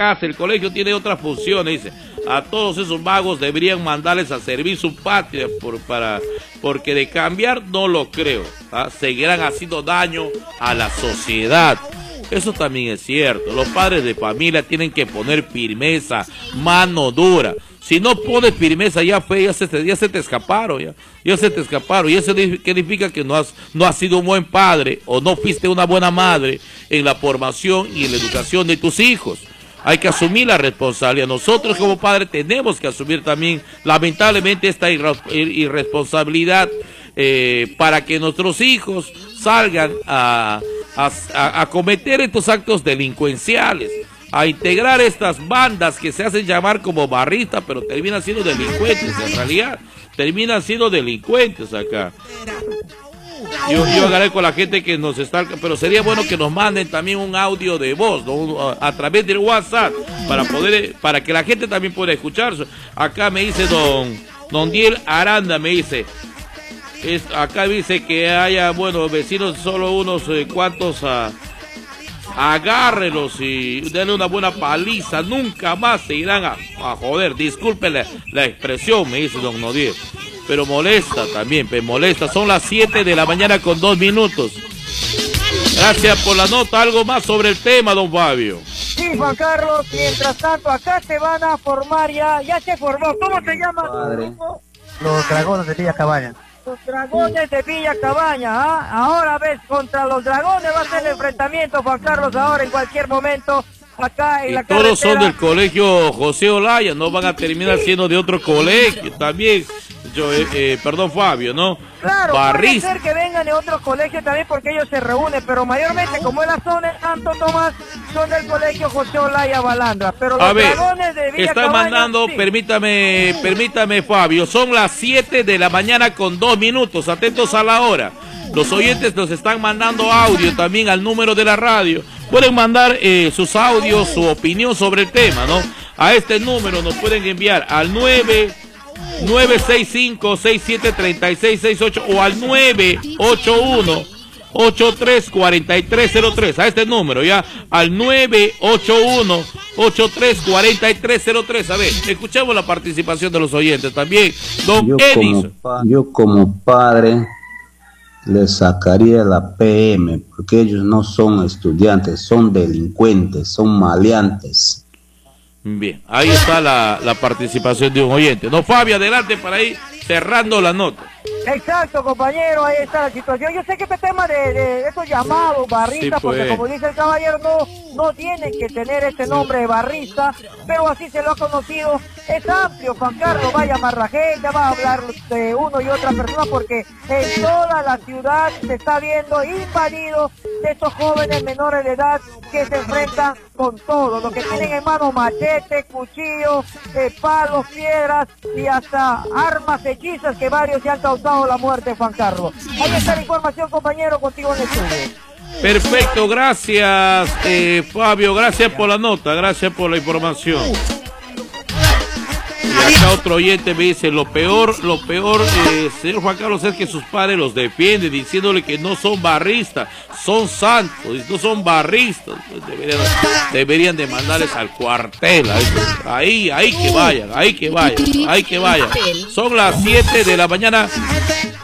casa, el colegio tiene otras funciones, dice. A todos esos vagos deberían mandarles a servir su patria, porque de cambiar no lo creo, ¿ah? Seguirán haciendo daño a la sociedad. Eso también es cierto. Los padres de familia tienen que poner firmeza, mano dura. Si no pones firmeza, ya se te escaparon, ya se te escaparon. Y eso significa que no has sido un buen padre o no fuiste una buena madre en la formación y en la educación de tus hijos. Hay que asumir la responsabilidad. Nosotros como padres tenemos que asumir también, lamentablemente, esta irresponsabilidad para que nuestros hijos salgan a cometer estos actos delincuenciales, a integrar estas bandas que se hacen llamar como barristas, pero terminan siendo delincuentes, en realidad, terminan siendo delincuentes acá. Yo agradezco a la gente que nos está, pero sería bueno que nos manden también un audio de voz, ¿no? A través del WhatsApp, para que la gente también pueda escuchar. Acá me dice don Diel Aranda, me dice, acá dice que haya, bueno, vecinos, solo unos cuantos, agárrelos y denle una buena paliza, nunca más se irán a joder. Disculpe la expresión, me dice don Nodier, pero molesta también, molesta. Son las 7 de la mañana con 2 minutos. Gracias por la nota. ¿Algo más sobre el tema, don Fabio? Sí, Juan Carlos, mientras tanto acá se van a formar, ya se formó. ¿Cómo se llama? Padre. Los dragones de Villa Cabaña. Los dragones de Villa Cabaña, ¿ah? Ahora ves, contra los dragones va a ser el enfrentamiento, Juan Carlos, ahora en cualquier momento, acá en la carretera. Todos son del colegio José Olaya, no van a terminar siendo de otro colegio también. Perdón, Fabio, ¿no? Claro, puede ser que vengan de otros colegios también porque ellos se reúnen, pero mayormente, como es la zona de Santo Tomás, son del colegio José Olaya Balandra. Pero los dragones de Villa están Cabaña, mandando, sí. Permítame, Fabio, son las 7 de la mañana con 2 minutos, atentos a la hora. Los oyentes nos están mandando audio también al número de la radio. Pueden mandar sus audios, su opinión sobre el tema, ¿no? A este número nos pueden enviar al 965-673668 o al 981-834303, a este número, ya, al 981-834303. A ver, escuchemos la participación de los oyentes también. Don Edison. Yo como padre le sacaría la PM, porque ellos no son estudiantes, son delincuentes, son maleantes. Bien, ahí está la participación de un oyente. No, Fabio, adelante para ir cerrando la nota. Exacto, compañero, ahí está la situación. Yo sé que este tema de esos llamados barristas, sí, porque como dice el caballero, no tienen que tener este nombre de barrista, pero así se lo ha conocido. Es amplio, Juan Carlos, va a llamar la gente, va a hablar de uno y otra persona, porque en toda la ciudad se está viendo invadidos de estos jóvenes menores de edad que se enfrentan con todo, lo que tienen en mano machete, cuchillos, palos, piedras y hasta armas hechizas, que varios se han causado la muerte, Juan Carlos. Ahí está la información, compañero, contigo en el estudio. Perfecto, gracias Fabio, gracias por la nota, gracias por la información. Y acá otro oyente me dice, lo peor, señor Juan Carlos, es que sus padres los defienden, diciéndole que no son barristas, son santos, no son barristas. Pues deberían de mandarles al cuartel, ahí que vayan. Son las 7 de la mañana.